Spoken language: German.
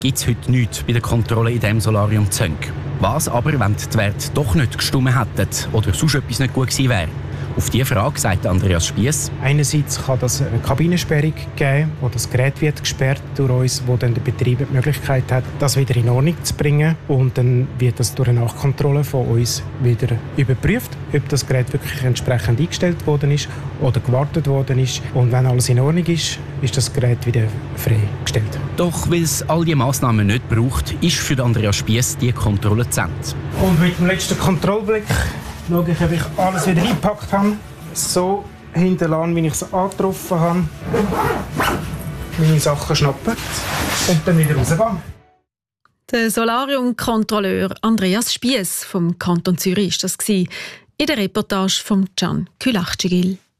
gibt es heute nichts bei der Kontrolle in diesem Solarium Zönk. Was aber, wenn die Werte doch nicht gestimmt hätten oder sonst etwas nicht gut gewesen wäre? Auf diese Frage sagt Andreas Spiess: Einerseits kann das eine Kabinensperrung geben, wo das Gerät wird gesperrt durch uns, wo dann der Betrieb die Möglichkeit hat, das wieder in Ordnung zu bringen. Und dann wird das durch eine Nachkontrolle von uns wieder überprüft, ob das Gerät wirklich entsprechend eingestellt worden ist oder gewartet worden ist. Und wenn alles in Ordnung ist, ist das Gerät wieder freigestellt. Doch weil es all diese Massnahmen nicht braucht, ist für Andreas Spiess die Kontrolle zu Ende. Und mit dem letzten Kontrollblick schaue ich, ob ich alles wieder eingepackt habe. So hinterlassen, wie ich es angetroffen habe. Meine Sachen schnappen und dann wieder rausgehen. Der Solarium-Kontrolleur Andreas Spiess vom Kanton Zürich war das in der Reportage von Can Külachcigil.